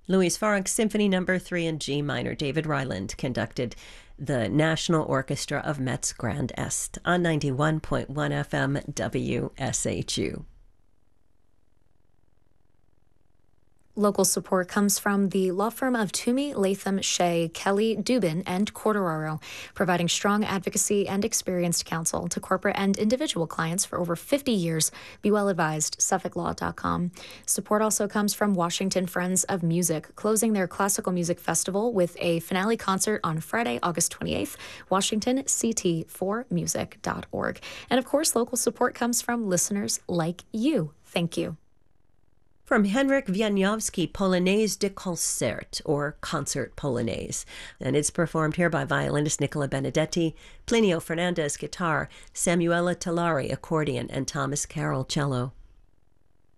Louis Farag's Symphony No. 3 in G minor. David Ryland conducted the National Orchestra of Metz Grand Est on 91.1 FM WSHU. Local support comes from the law firm of Toomey, Latham, Shea, Kelly, Dubin, and Corderaro, providing strong advocacy and experienced counsel to corporate and individual clients for over 50 years. Be well advised, SuffolkLaw.com. Support also comes from Washington Friends of Music, closing their classical music festival with a finale concert on Friday, August 28th, Washington, ct4music.org. And of course, local support comes from listeners like you. Thank you. From Henryk Wieniawski, Polonaise de Concert, or Concert Polonaise. And it's performed here by violinist Nicola Benedetti, Plinio Fernandez, guitar, Samuela Talari, accordion, and Thomas Carroll, cello.